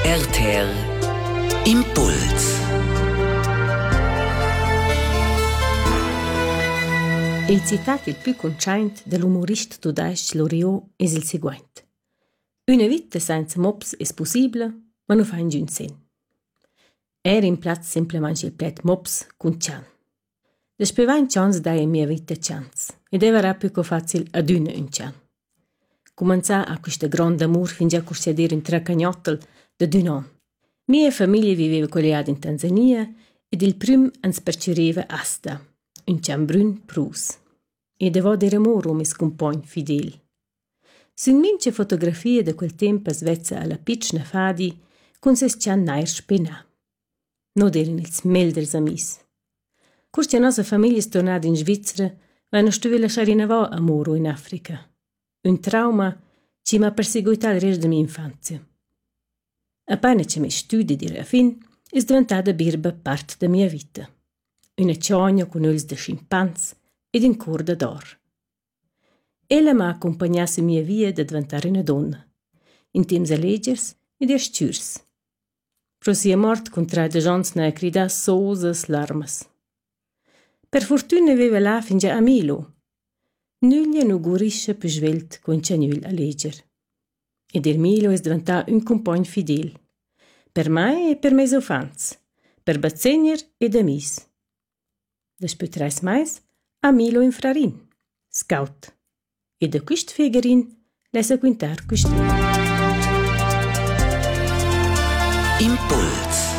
RTR Impuls. Il citat il più conciaint dell'umorist tudaisch Loriot es il seguent: Una vita senza mops es possibla, ma non fa ingün sen. In plaz semplemaing il plet mops cun cian. Despe 20 ans dai mia vita cians, ed era più facil adüna un cian. Cumanzà a questa grande amor fin già cursiadir in tre cagnottel da d'un an. Mia famiglia viveva colleada in Tanzania ed il prim ans percureva Asta, un cian brun prus. E devo dire amore mis compagn fidel. Sun mince fotografie da quel tempo svezza alla piccina fadi con ses cian nair spena. No eren ils melders amis. Curcia nostra famiglia è tornata in Svizzera, ma non stuveva lasciare in avò amoro in Africa. Un trauma ci m'ha perseguitato il resto della mia infanzia. Appena che mi studi di fin, è diventata birba parte della mia vita. Una ciogna con ols da scimpanz ed in corda d'or. Ella m'ha accompagnato mia via da diventare una donna, in temps allegers ed astürs. Pro sia mort con 3 giorni ne ha cridato sosas larmas. Per fortuna aveva là fin già a Milo. Nuglia non gurisce più svelt con cianul a legger. Ed il Milo è diventato un compagno fidel. Per me e per me ufanz, per bazzegner ed amis. Dopo 3 mesi, a Milo in Frarin, scout. E da quist fegerin lesa quintar quist. Impuls.